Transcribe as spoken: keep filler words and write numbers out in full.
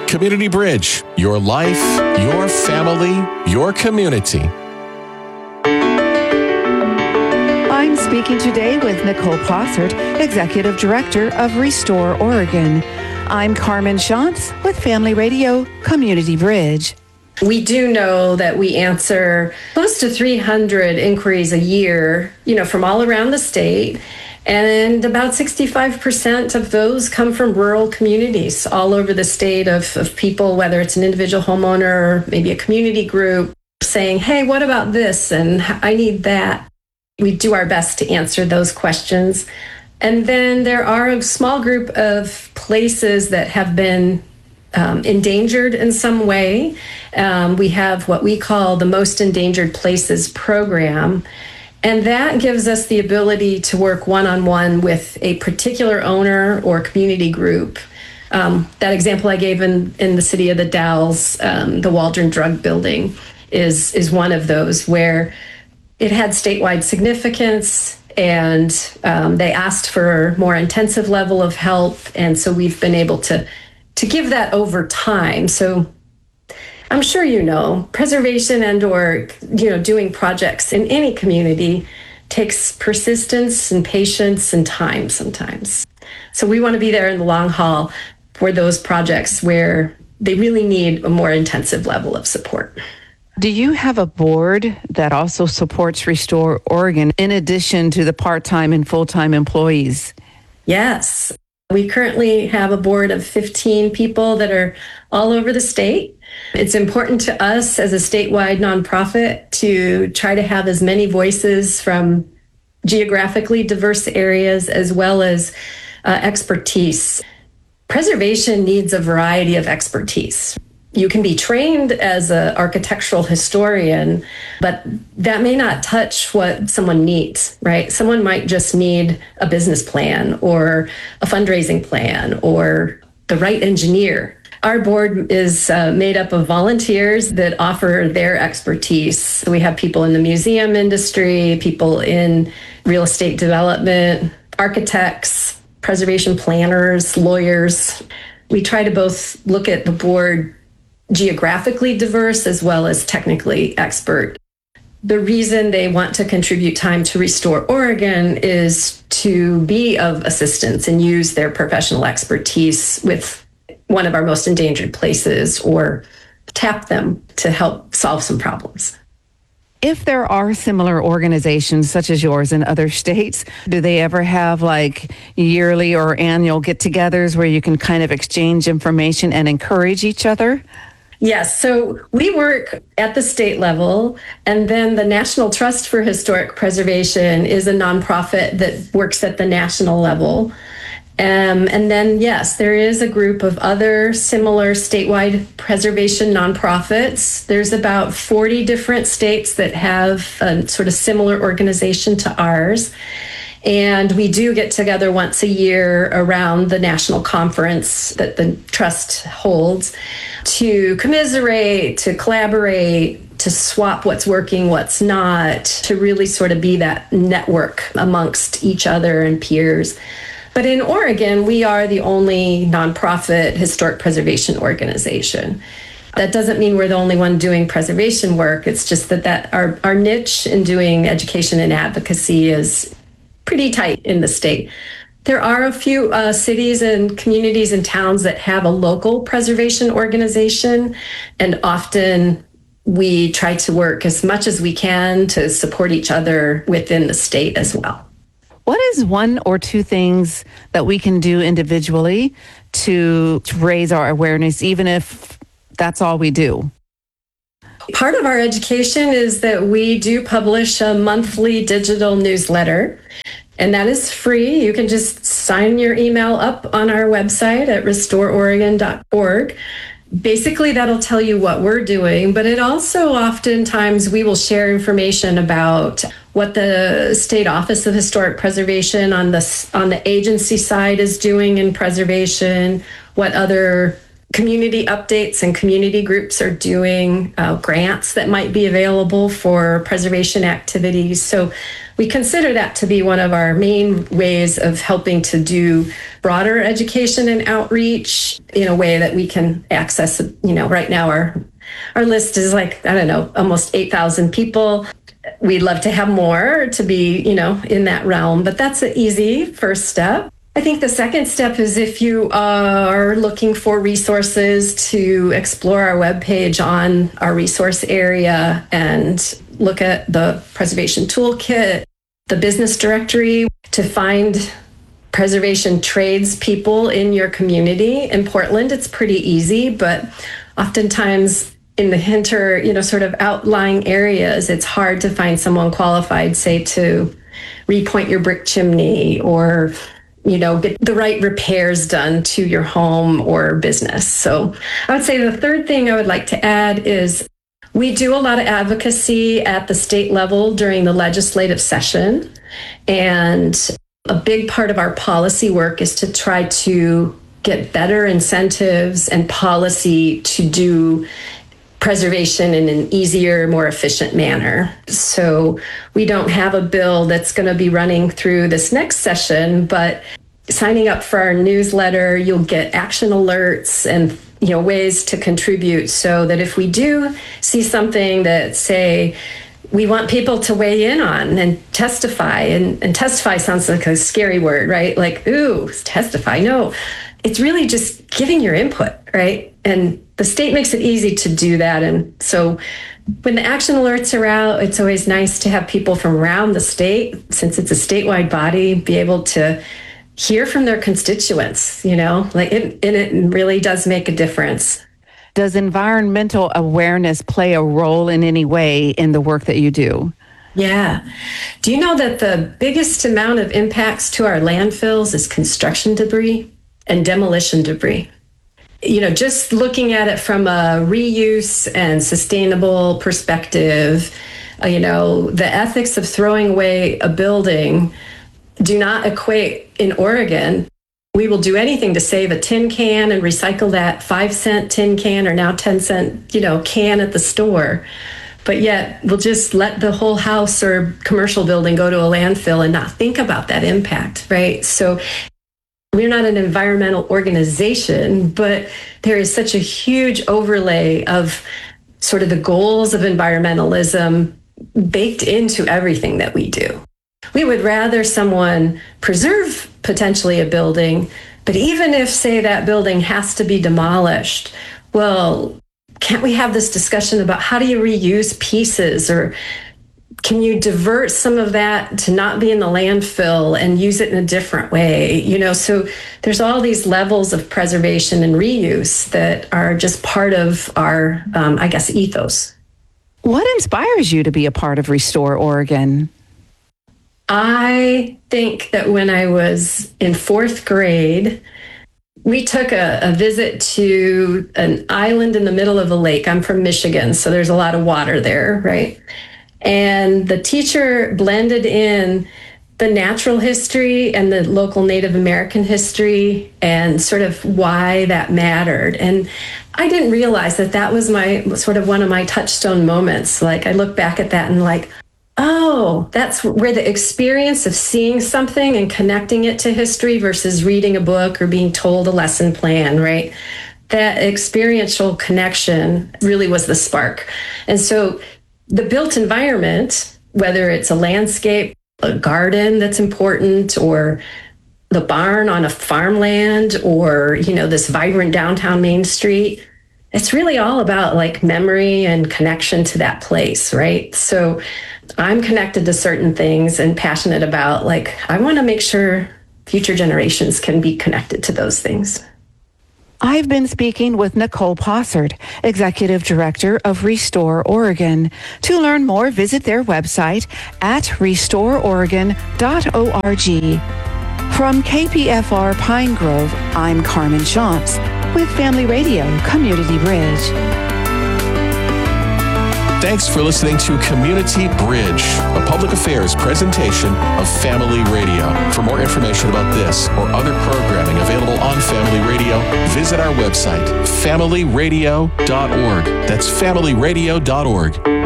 Community Bridge, your life, your family, your community. I'm speaking today with Nicole Possert, Executive Director of Restore Oregon. I'm Carmen Shantz with Family Radio Community Bridge. We do know that we answer close to three hundred inquiries a year, you know, from all around the state. And about sixty-five percent of those come from rural communities all over the state of, of people, whether it's an individual homeowner or maybe a community group, saying, hey, what about this? And I need that. We do our best to answer those questions. And then there are a small group of places that have been um, endangered in some way. Um, we have what we call the Most Endangered Places program. And that gives us the ability to work one-on-one with a particular owner or community group. Um, that example I gave in, in the city of the Dalles, um, the Waldron Drug Building, is, is one of those where it had statewide significance, and um, they asked for a more intensive level of help. And so we've been able to, to give that over time. So I'm sure you know, preservation and or, you know, doing projects in any community takes persistence and patience and time sometimes. So we want to be there in the long haul for those projects where they really need a more intensive level of support. Do you have a board that also supports Restore Oregon in addition to the part-time and full-time employees? Yes. We currently have a board of fifteen people that are all over the state. It's important to us as a statewide nonprofit to try to have as many voices from geographically diverse areas as well as uh, expertise. Preservation needs a variety of expertise. You can be trained as an architectural historian, but that may not touch what someone needs, right? Someone might just need a business plan or a fundraising plan or the right engineer. Our board is uh, made up of volunteers that offer their expertise. So we have people in the museum industry, people in real estate development, architects, preservation planners, lawyers. We try to both look at the board geographically diverse as well as technically expert. The reason they want to contribute time to Restore Oregon is to be of assistance and use their professional expertise with one of our most endangered places or tap them to help solve some problems. If there are similar organizations such as yours in other states, do they ever have like yearly or annual get-togethers where you can kind of exchange information and encourage each other? Yes, so we work at the state level, and then the National Trust for Historic Preservation is a nonprofit that works at the national level. Um, and then, yes, there is a group of other similar statewide preservation nonprofits. There's about forty different states that have a sort of similar organization to ours. And we do get together once a year around the national conference that the trust holds to commiserate, to collaborate, to swap what's working, what's not, to really sort of be that network amongst each other and peers. But in Oregon, we are the only nonprofit historic preservation organization. That doesn't mean we're the only one doing preservation work. It's just that, that our, our niche in doing education and advocacy is pretty tight in the state. There are a few uh, cities and communities and towns that have a local preservation organization, and often we try to work as much as we can to support each other within the state as well. What is one or two things that we can do individually to, to raise our awareness, even if that's all we do? Part of our education is that we do publish a monthly digital newsletter, and that is free. You can just sign your email up on our website at restore oregon dot org. Basically, that'll tell you what we're doing, but it also oftentimes we will share information about what the State Office of Historic Preservation on the on the agency side is doing in preservation, what other community updates and community groups are doing uh, grants that might be available for preservation activities. So we consider that to be one of our main ways of helping to do broader education and outreach in a way that we can access, you know, right now our our list is like, I don't know, almost eight thousand people. We'd love to have more to be, you know, in that realm, but that's an easy first step. I think the second step is if you are looking for resources to explore our webpage on our resource area and look at the preservation toolkit, the business directory to find preservation tradespeople in your community. In Portland, it's pretty easy, but oftentimes in the hinter, you know, sort of outlying areas, it's hard to find someone qualified, say, to repoint your brick chimney or, you know, get the right repairs done to your home or business. So I would say the third thing I would like to add is we do a lot of advocacy at the state level during the legislative session. And a big part of our policy work is to try to get better incentives and policy to do preservation in an easier, more efficient manner. So we don't have a bill that's going to be running through this next session, but signing up for our newsletter, you'll get action alerts and, you know, ways to contribute so that if we do see something that, say, we want people to weigh in on and testify, and, and testify sounds like a scary word, right? Like, ooh, testify. No, it's really just giving your input, right? And the state makes it easy to do that. And so when the action alerts are out, it's always nice to have people from around the state, since it's a statewide body, be able to hear from their constituents, you know, like it, and it really does make a difference. Does environmental awareness play a role in any way in the work that you do? Yeah. Do you know that the biggest amount of impacts to our landfills is construction debris and demolition debris? You know, just looking at it from a reuse and sustainable perspective, uh, you know, the ethics of throwing away a building do not equate in Oregon. We will do anything to save a tin can and recycle that five cent tin can or now ten cent, you know, can at the store. But yet we'll just let the whole house or commercial building go to a landfill and not think about that impact, right? So we're not an environmental organization, but there is such a huge overlay of sort of the goals of environmentalism baked into everything that we do. We would rather someone preserve potentially a building, but even if, say, that building has to be demolished, well, can't we have this discussion about how do you reuse pieces, or can you divert some of that to not be in the landfill and use it in a different way? You know, so there's all these levels of preservation and reuse that are just part of our, um, I guess, ethos. What inspires you to be a part of Restore Oregon? I think that when I was in fourth grade, we took a, a visit to an island in the middle of a lake. I'm from Michigan, so there's a lot of water there, right? And the teacher blended in the natural history and the local Native American history and sort of why that mattered. And I didn't realize that that was my sort of one of my touchstone moments. Like, I look back at that and like, oh, that's where the experience of seeing something and connecting it to history versus reading a book or being told a lesson plan, right? That experiential connection really was the spark. And so the built environment, whether it's a landscape, a garden that's important, or the barn on a farmland, or, you know, this vibrant downtown Main Street, it's really all about like memory and connection to that place, right? So I'm connected to certain things and passionate about, like, I want to make sure future generations can be connected to those things. I've been speaking with Nicole Possard, Executive Director of Restore Oregon. To learn more, visit their website at restore oregon dot org. From K P F R Pine Grove, I'm Carmen Champs with Family Radio Community Bridge. Thanks for listening to Community Bridge, a public affairs presentation of Family Radio. For more information about this or other programming available on Family Radio, visit our website, family radio dot org. That's family radio dot org.